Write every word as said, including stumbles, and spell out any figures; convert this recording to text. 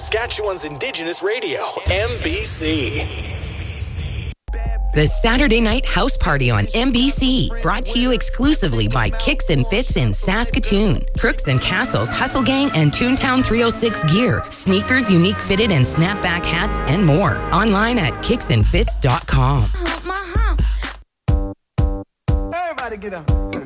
Saskatchewan's Indigenous radio, M B C. The Saturday Night House Party on M B C, brought to you exclusively by Kicks and Fits in Saskatoon. Crooks and Castles, Hustle Gang, and Toontown three oh six gear, sneakers, unique fitted and snapback hats, and more. Online at kicks and fits dot com. Everybody get up.